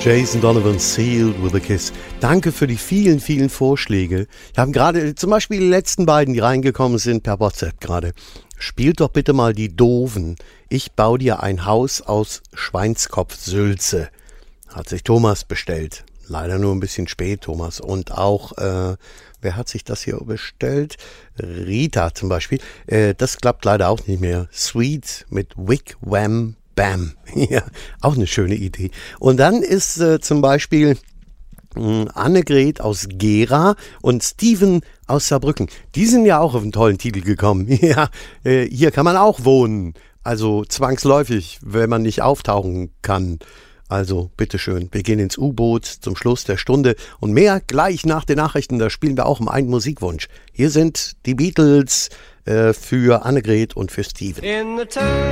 Jason Donovan, Sealed with a Kiss. Danke für die vielen, vielen Vorschläge. Wir haben gerade zum Beispiel die letzten beiden, die reingekommen sind per WhatsApp gerade. Spielt doch bitte mal die Doofen. Ich baue dir ein Haus aus Schweinskopfsülze. Hat sich Thomas bestellt. Leider nur ein bisschen spät, Thomas. Und auch, wer hat sich das hier bestellt? Rita zum Beispiel. Das klappt leider auch nicht mehr. Sweet mit Wick Wham Bam. Ja, auch eine schöne Idee. Und dann ist zum Beispiel Annegret aus Gera und Steven aus Saarbrücken. Die sind ja auch auf einen tollen Titel gekommen. Ja, hier kann man auch wohnen. Also zwangsläufig, wenn man nicht auftauchen kann. Also, bitteschön, wir gehen ins U-Boot zum Schluss der Stunde und mehr gleich nach den Nachrichten, da spielen wir auch um einen Musikwunsch. Hier sind die Beatles für Annegret und für Steven.